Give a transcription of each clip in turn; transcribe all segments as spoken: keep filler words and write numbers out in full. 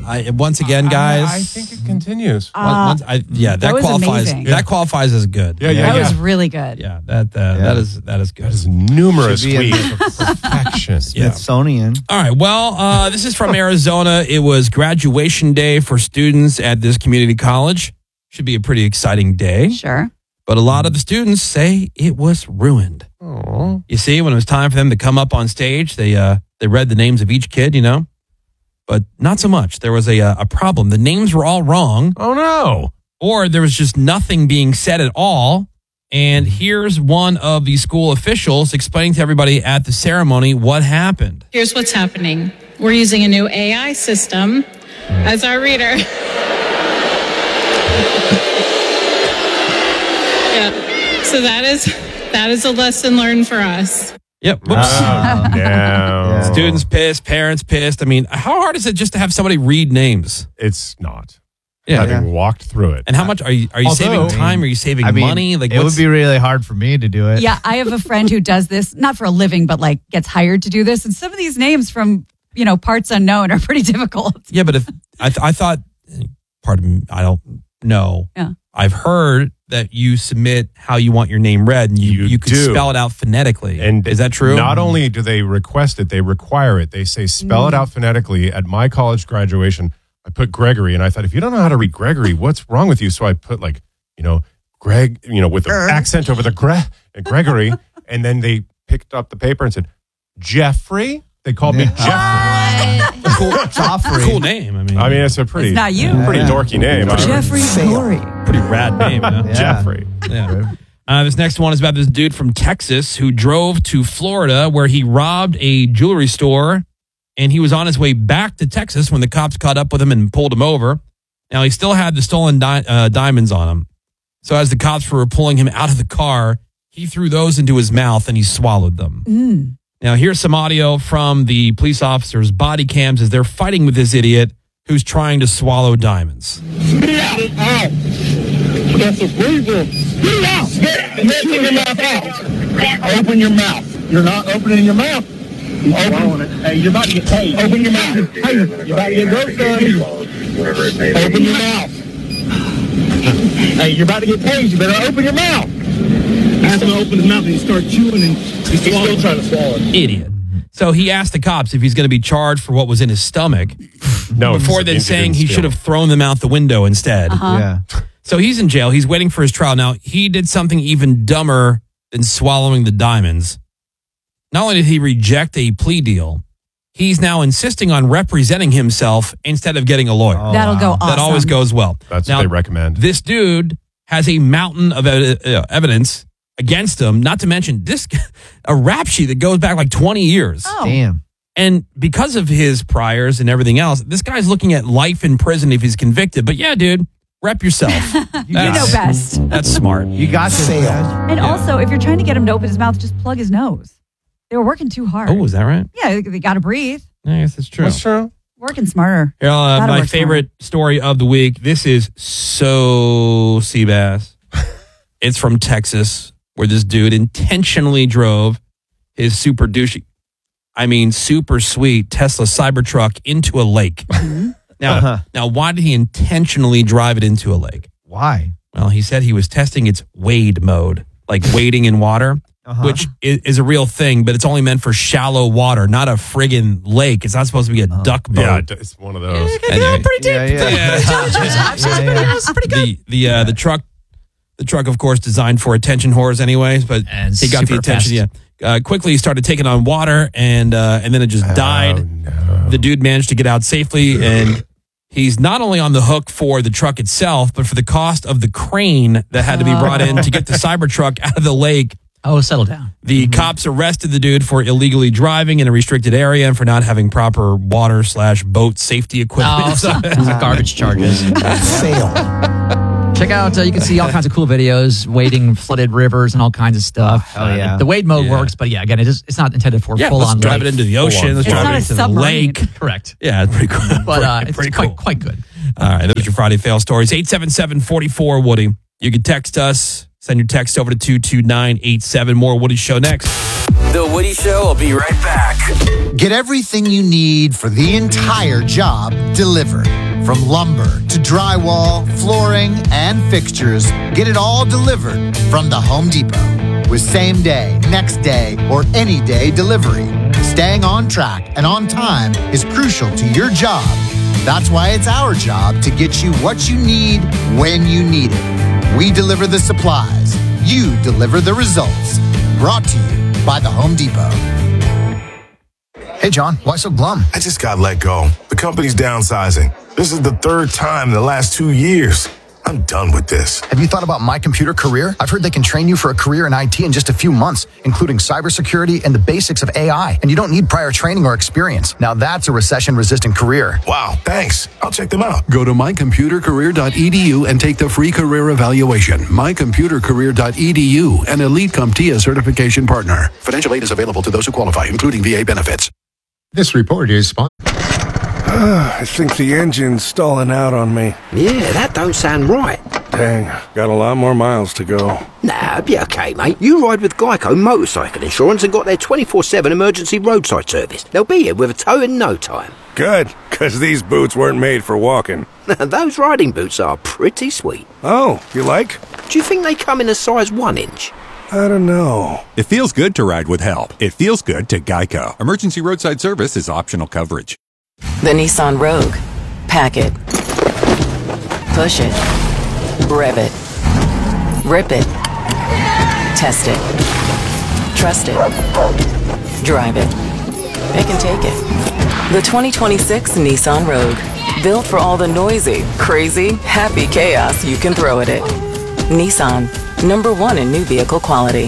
I, once again, guys. I, I think it continues. Uh, once, I, yeah, that, that was qualifies. amazing. That qualifies as good. Yeah, yeah, That yeah. was really good. Yeah, that uh, Yeah. that is that is good. That is numerous Should be in weeks of perfection. Yeah. Smithsonian. All right. Well, uh, this is from Arizona. It was graduation day for students at this community college. Should be a pretty exciting day. Sure. But a lot of the students say it was ruined. Aw. You see, when it was time for them to come up on stage, they uh, they read the names of each kid, you know, but not so much. There was a uh, a problem. The names were all wrong, Oh, no. or there was just nothing being said at all. And here's one of the school officials explaining to everybody at the ceremony what happened. Here's what's happening. We're using a new A I system as our reader. Yeah. So that is that is a lesson learned for us. Yep. Whoops. Oh, no. Yeah. Students pissed, parents pissed. I mean, how hard is it just to have somebody read names? It's not. Yeah. Having walked through it. And how much are you are you Although- saving time? Are you saving I mean, money? Like it what's, would be really hard for me to do it. Yeah, I have a friend who does this, not for a living, but like gets hired to do this. And some of these names from, you know, parts unknown are pretty difficult. Yeah, but if I th- I thought, pardon me, I don't know. Yeah. I've heard that you submit how you want your name read, and you You you, could do. spell it out phonetically. And is that true? Not only do they request it, they require it. They say, spell it out phonetically. At my college graduation, I put Gregory, and I thought, if you don't know how to read Gregory, what's wrong with you? So I put like, you know, Greg, you know, with the accent over the gre- Gregory. And then they picked up the paper and said, Jeffrey. They called me Jeffrey. cool, Joffrey. cool name. I mean, I mean, it's a pretty, It's not you. pretty Yeah. dorky name. I- Jeffrey Glory. pretty rad name. You know? Yeah. Jeffrey. Yeah. Uh, this next one is about this dude from Texas who drove to Florida where he robbed a jewelry store, and he was on his way back to Texas when the cops caught up with him and pulled him over. Now, he still had the stolen di- uh, diamonds on him. So as the cops were pulling him out of the car, he threw those into his mouth and he swallowed them. Mm. Now, here's some audio from the police officers' body cams as they're fighting with this idiot who's trying to swallow diamonds. Spit it out. Out. That's a breather. Spit it out. Spit it. Open your mouth out. Open your mouth. You're not opening your mouth. Open it. Hey, you're about to get paid. Open your mouth. Hey, you're about to get ghost done. Open your mouth. Hey, you're about to get paid. You better open your mouth. Ask him to open his mouth and he start chewing and he's still trying to swallow it. Idiot. So he asked the cops if he's going to be charged for what was in his stomach No, before it then means saying didn't he steal should have it. thrown them out the window instead. Yeah. So he's in jail. He's waiting for his trial. Now, he did something even dumber than swallowing the diamonds. Not only did he reject a plea deal, he's now insisting on representing himself instead of getting a lawyer. Oh, That'll go wow. awesome. That always goes well. That's now, what they recommend. This dude has a mountain of ev- uh, evidence against him, not to mention this a rap sheet that goes back like twenty years. Oh. Damn. And because of his priors and everything else, this guy's looking at life in prison if he's convicted. But yeah, dude, rep yourself. You know best. That's smart. You got this. man. And also, if you're trying to get him to open his mouth, just plug his nose. They were working too hard. Oh, is that right? Yeah, they got to breathe. I guess that's true. That's true. Working smarter. Here, uh, Gotta my work favorite story of the week. This is so Seabass. It's from Texas, where this dude intentionally drove his super douchey, I mean, super sweet Tesla Cybertruck into a lake. Now, Uh-huh. now, why did he intentionally drive it into a lake? Why? Well, he said he was testing its wade mode, like wading in water, Uh-huh. which is, is a real thing, but it's only meant for shallow water, not a friggin' lake. It's not supposed to be a duck boat. Yeah, it's one of those. Anyway. pretty deep. Yeah, yeah. Yeah. Yeah, yeah. the the uh, the truck, the truck, of course, designed for attention whores, anyways. But And he got the super attention. fast. Yeah, uh, quickly he started taking on water, and uh, and then it just died. Oh, no. The dude managed to get out safely, and he's not only on the hook for the truck itself, but for the cost of the crane that had to be brought in to get the Cybertruck out of the lake. Oh, settle down. The cops arrested the dude for illegally driving in a restricted area and for not having proper water slash boat safety equipment. Oh, so, garbage charges. Fail. Check out, uh, you can see all kinds of cool videos, wading flooded rivers and all kinds of stuff. Oh, hell yeah. Uh, the wade mode Yeah. works, but yeah, again, it is, it's not intended for Yeah, full let's on drive lake. it into the ocean. Let's It's drive not it a into the submarine. lake. Correct. Yeah, it's pretty cool. But uh, pretty, it's pretty quite, cool. quite good. All right, that was your Friday fail stories. eight seven seven, four four, Woody. You can text us Send your text over to two two nine eight seven. More Woody Show next. The Woody Show will be right back. Get everything you need for the entire job delivered. From lumber to drywall, flooring, and fixtures, get it all delivered from the Home Depot. With same day, next day, or any day delivery. Staying on track and on time is crucial to your job. That's why it's our job to get you what you need when you need it. We deliver the supplies. You deliver the results. Brought to you by the Home Depot. Hey, John, why so glum? I just got let go. The company's downsizing. This is the third time in the last two years. I'm done with this. Have you thought about My Computer Career? I've heard they can train you for a career in I T in just a few months, including cybersecurity and the basics of A I. And you don't need prior training or experience. Now that's a recession-resistant career. Wow, thanks. I'll check them out. Go to my computer career dot e d u and take the free career evaluation. my computer career dot e d u, an Elite CompTIA certification partner. Financial aid is available to those who qualify, including V A benefits. This report is sponsored. I think the engine's stalling out on me. Yeah, that don't sound right. Dang, got a lot more miles to go. Nah, be okay, mate. You ride with Geico Motorcycle Insurance and got their twenty-four seven emergency roadside service. They'll be here with a tow in no time. Good, because these boots weren't made for walking. Those riding boots are pretty sweet. Oh, you like? Do you think they come in a size one inch? I don't know. It feels good to ride with help. It feels good to Geico. Emergency roadside service is optional coverage. The Nissan Rogue. Pack it. Push it. Rev it. Rip it. Test it. Trust it. Drive it. It can take it. The twenty twenty-six Nissan Rogue. Built for all the noisy, crazy, happy chaos you can throw at it. Nissan. Number one in new vehicle quality.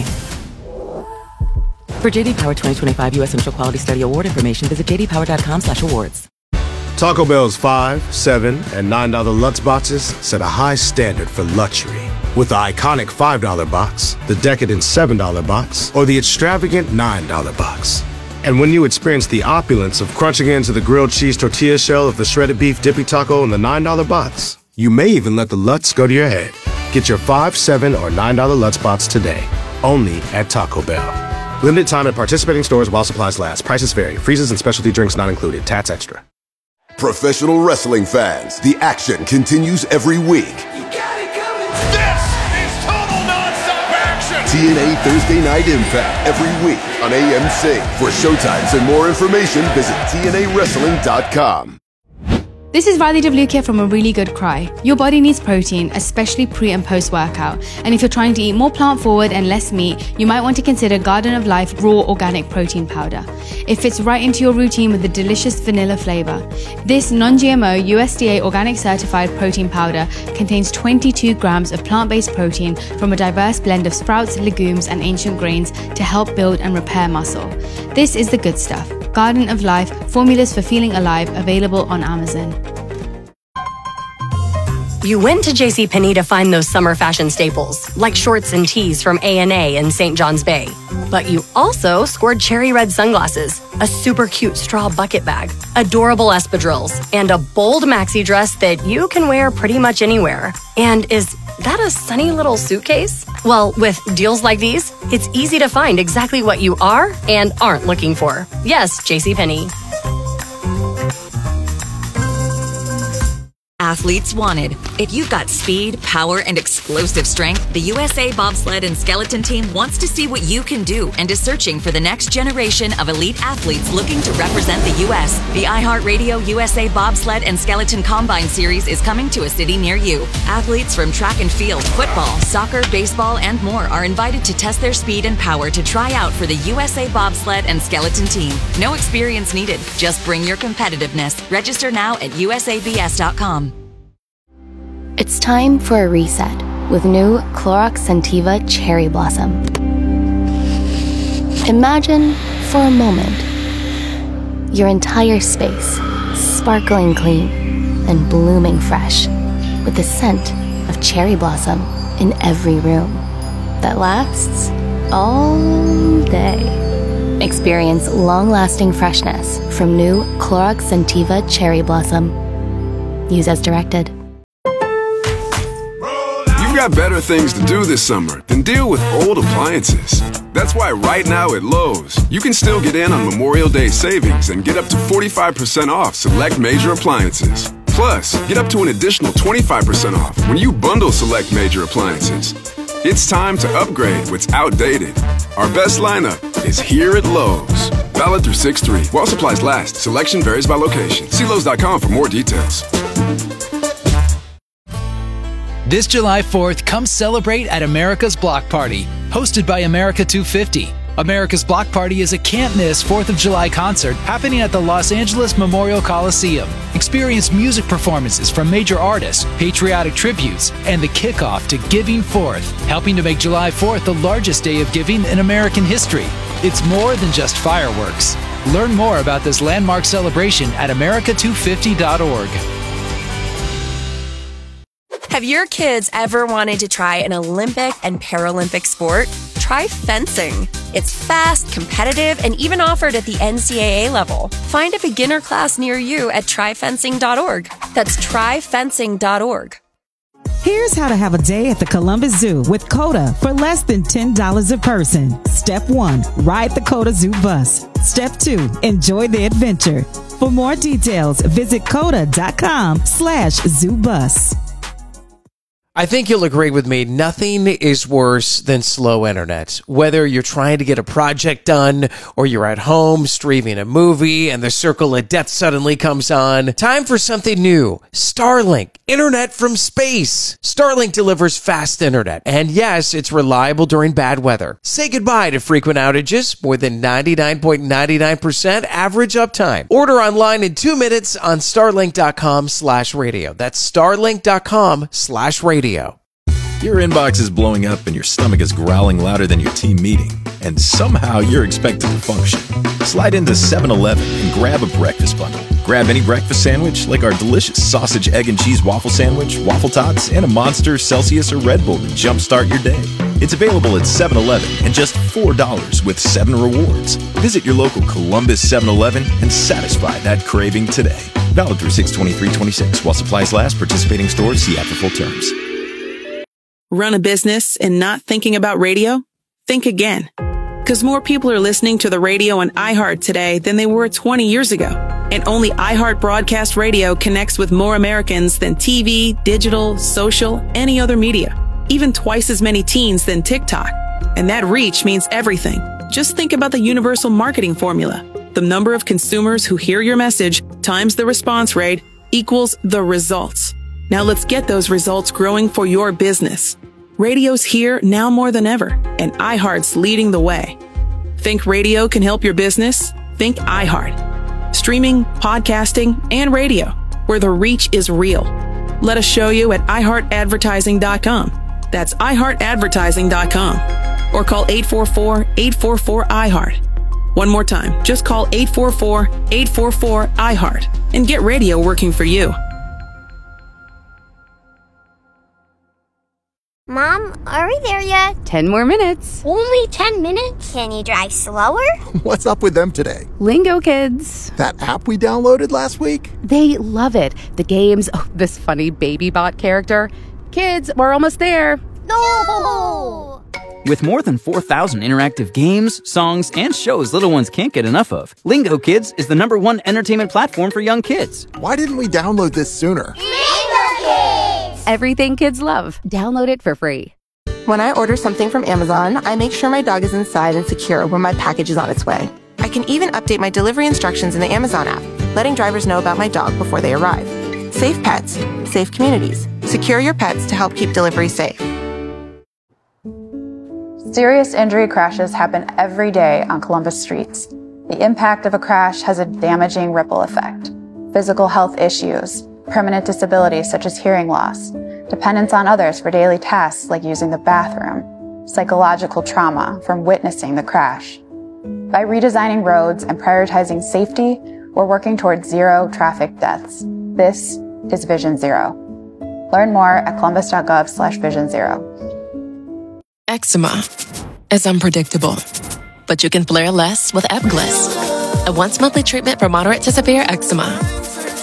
For J D Power twenty twenty-five U S Initial Quality Study Award information, visit j d power dot com slash awards. Taco Bell's five, seven, and nine dollar Lutz boxes set a high standard for luxury. With the iconic five dollar box, the decadent seven dollar box, or the extravagant nine dollar box. And when you experience the opulence of crunching into the grilled cheese tortilla shell of the shredded beef dippy taco in the nine dollar box, you may even let the Lutz go to your head. Get your five, seven, or nine dollar Lutz box today, only at Taco Bell. Limited time at participating stores while supplies last. Prices vary. Freezes and specialty drinks not included. Tats extra. Professional wrestling fans, the action continues every week. You got it coming. This is total nonstop action. T N A Thursday Night Impact every week on A M C. For showtimes and more information, visit T N A wrestling dot com. This is Riley W. here from A Really Good Cry. Your body needs protein, especially pre and post workout. And if you're trying to eat more plant forward and less meat, you might want to consider Garden of Life Raw Organic Protein Powder. It fits right into your routine with a delicious vanilla flavor. This non-G M O U S D A organic certified protein powder contains twenty-two grams of plant-based protein from a diverse blend of sprouts, legumes, and ancient grains to help build and repair muscle. This is the good stuff. Garden of Life, formulas for feeling alive, available on Amazon. You went to JCPenney to find those summer fashion staples, like shorts and tees from A and A in Saint John's Bay. But you also scored cherry red sunglasses, a super cute straw bucket bag, adorable espadrilles, and a bold maxi dress that you can wear pretty much anywhere. And is that a sunny little suitcase? Well, with deals like these, it's easy to find exactly what you are and aren't looking for. Yes, JCPenney. Athletes wanted. If you've got speed, power, and explosive strength, the U S A Bobsled and Skeleton Team wants to see what you can do and is searching for the next generation of elite athletes looking to represent the U S. The iHeartRadio U S A Bobsled and Skeleton Combine Series is coming to a city near you. Athletes from track and field, football, soccer, baseball, and more are invited to test their speed and power to try out for the U S A Bobsled and Skeleton Team. No experience needed. Just bring your competitiveness. Register now at U S A B S dot com. It's time for a reset with new Clorox Scentiva Cherry Blossom. Imagine, for a moment, your entire space sparkling clean and blooming fresh with the scent of cherry blossom in every room that lasts all day. Experience long-lasting freshness from new Clorox Scentiva Cherry Blossom. Use as directed. got better things to do this summer than deal with old appliances. That's why right now at Lowe's, you can still get in on Memorial Day savings and get up to forty-five percent off select major appliances. Plus, get up to an additional twenty-five percent off when you bundle select major appliances. It's time to upgrade what's outdated. Our best lineup is here at Lowe's. Valid through six three. While supplies last, selection varies by location. See Lowe's dot com for more details. This July fourth, come celebrate at America's Block Party, hosted by America two fifty. America's Block Party is a can't-miss fourth of July concert happening at the Los Angeles Memorial Coliseum. Experience music performances from major artists, patriotic tributes, and the kickoff to Giving Fourth, helping to make July fourth the largest day of giving in American history. It's more than just fireworks. Learn more about this landmark celebration at America two fifty dot org. Have your kids ever wanted to try an Olympic and Paralympic sport? Try fencing. It's fast, competitive, and even offered at the N C double A level. Find a beginner class near you at try fencing dot org. That's try fencing dot org. Here's how to have a day at the Columbus Zoo with COTA for less than ten dollars a person. Step one, ride the COTA Zoo bus. Step two, enjoy the adventure. For more details, visit COTA dot com slash zoo bus. I think you'll agree with me, nothing is worse than slow internet. Whether you're trying to get a project done or you're at home streaming a movie and the circle of death suddenly comes on, time for something new. Starlink, internet from space. Starlink delivers fast internet, and yes, it's reliable during bad weather. Say goodbye to frequent outages, more than ninety-nine point nine nine percent average uptime. Order online in two minutes on starlink dot com slash radio. That's starlink dot com slash radio. Your inbox is blowing up and your stomach is growling louder than your team meeting, and somehow you're expected to function. Slide into seven eleven and grab a breakfast bundle. Grab any breakfast sandwich like our delicious sausage, egg, and cheese waffle sandwich, waffle tots, and a Monster, Celsius, or Red Bull to jumpstart your day. It's available at seven eleven and just four dollars with seven rewards. Visit your local Columbus seven eleven and satisfy that craving today. Valid through six twenty-three twenty-six. While supplies last, participating stores see app for full terms. Run a business and not thinking about radio? Think again. Because more people are listening to the radio on iHeart today than they were twenty years ago. And only iHeart Broadcast Radio connects with more Americans than T V, digital, social, any other media. Even twice as many teens than TikTok. And that reach means everything. Just think about the universal marketing formula. The number of consumers who hear your message times the response rate equals the results. Now let's get those results growing for your business. Radio's here now more than ever, and iHeart's leading the way. Think radio can help your business? Think iHeart. Streaming, podcasting, and radio, where the reach is real. Let us show you at i heart advertising dot com. That's i heart advertising dot com. Or call eight four four, eight four four, I heart. One more time, just call eight four four, eight four four, I heart and get radio working for you. Mom, are we there yet? Ten more minutes. Only ten minutes? Can you drive slower? What's up with them today? Lingo Kids. That app we downloaded last week? They love it. The games, oh, this funny baby bot character. Kids, we're almost there. No! With more than four thousand interactive games, songs, and shows little ones can't get enough of, Lingo Kids is the number one entertainment platform for young kids. Why didn't we download this sooner? Lingo Kids! Everything kids love. Download it for free. When I order something from Amazon, I make sure my dog is inside and secure when my package is on its way. I can even update my delivery instructions in the Amazon app, letting drivers know about my dog before they arrive. Safe pets, safe communities. Secure your pets to help keep delivery safe. Serious injury crashes happen every day on Columbus streets. The impact of a crash has a damaging ripple effect. Physical health issues, permanent disabilities such as hearing loss, dependence on others for daily tasks like using the bathroom, psychological trauma from witnessing the crash. By redesigning roads and prioritizing safety, we're working towards zero traffic deaths. This is Vision Zero. Learn more at columbus.gov slash vision zero. Eczema is unpredictable, but you can flare less with Ebglyss, a once-monthly treatment for moderate to severe eczema.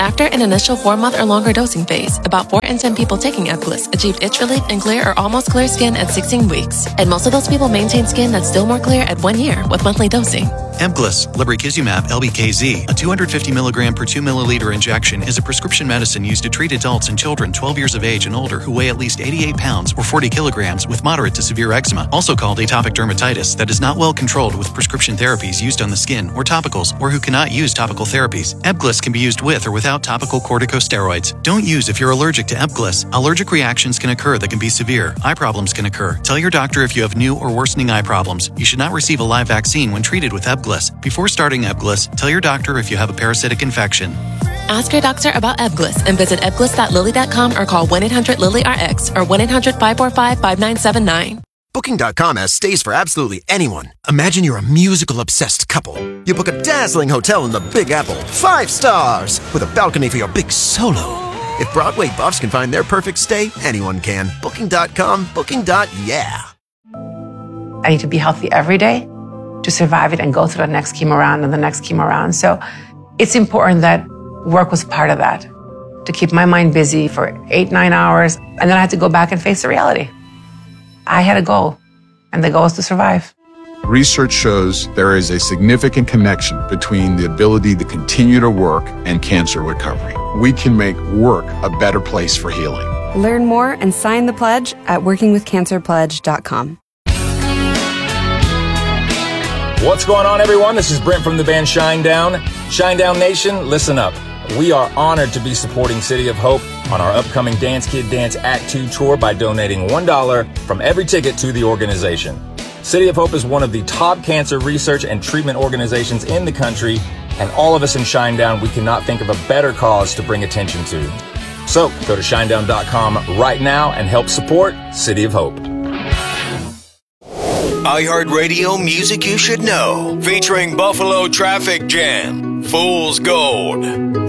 After an initial four-month or longer dosing phase, about four in ten people taking Ebglyss achieved itch relief and clear or almost clear skin at sixteen weeks. And most of those people maintain skin that's still more clear at one year with monthly dosing. Ebglyss, lebrikizumab L B K Z, a two hundred fifty milligram per two milliliter injection, is a prescription medicine used to treat adults and children twelve years of age and older who weigh at least eighty-eight pounds or forty kilograms with moderate to severe eczema, also called atopic dermatitis, that is not well controlled with prescription therapies used on the skin or topicals, or who cannot use topical therapies. Ebglyss can be used with or without topical corticosteroids. Don't use if you're allergic to Ebglyss. Allergic reactions can occur that can be severe. Eye problems can occur. Tell your doctor if you have new or worsening eye problems. You should not receive a live vaccine when treated with Ebglyss. Before starting Ebglyss, tell your doctor if you have a parasitic infection. Ask your doctor about Ebglyss and visit ebglyss dot lilly dot com or call one eight hundred lilly R X or one eight hundred five four five five nine seven nine. Booking dot com has stays for absolutely anyone. Imagine you're a musical-obsessed couple. You book a dazzling hotel in the Big Apple, five stars, with a balcony for your big solo. If Broadway buffs can find their perfect stay, anyone can. Booking dot com, booking. Yeah. I need to be healthy every day to survive it and go through the next chemo round and the next chemo round. So it's important that work was part of that, to keep my mind busy for eight, nine hours. And then I had to go back and face the reality. I had a goal, and the goal is to survive. Research shows there is a significant connection between the ability to continue to work and cancer recovery. We can make work a better place for healing. Learn more and sign the pledge at working with cancer pledge dot com. What's going on, everyone? This is Brent from the band Shinedown. Shinedown Nation, listen up. We are honored to be supporting City of Hope on our upcoming Dance Kid Dance Act two tour by donating one dollar from every ticket to the organization. City of Hope is one of the top cancer research and treatment organizations in the country, and all of us in Shinedown, we cannot think of a better cause to bring attention to. So go to shinedown dot com right now and help support City of Hope. iHeartRadio Music You Should Know, featuring Buffalo Traffic Jam, Fool's Gold.